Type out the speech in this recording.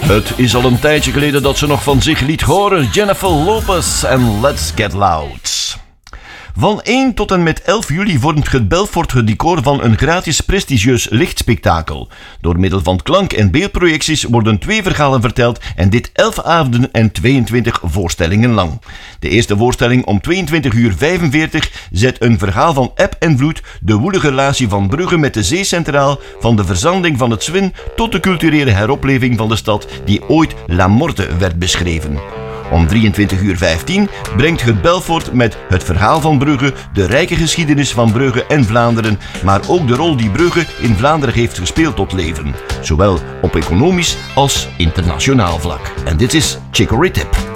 Het is al een tijdje geleden dat ze nog van zich liet horen. Jennifer Lopez en Let's Get Loud. Van 1 tot en met 11 juli vormt het Belfort het decor van een gratis prestigieus lichtspektakel. Door middel van klank- en beeldprojecties worden 2 verhalen verteld en dit 11 avonden en 22 voorstellingen lang. De eerste voorstelling om 22:45 zet een verhaal van eb en vloed, de woelige relatie van Brugge met de zee centraal, van de verzanding van het Zwin tot de culturele heropleving van de stad die ooit La Morte werd beschreven. Om 23:15 brengt het Belfort met het verhaal van Brugge, de rijke geschiedenis van Brugge en Vlaanderen, maar ook de rol die Brugge in Vlaanderen heeft gespeeld tot leven. Zowel op economisch als internationaal vlak. En dit is Chicory Tip.